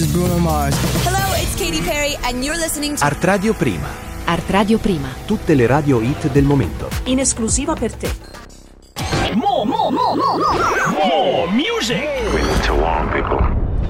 is Bruno Mars. Hello, it's Katy Perry and you're listening to Art Radio Prima. Art Radio Prima. Tutte le radio hit del momento. In esclusiva per te. More music.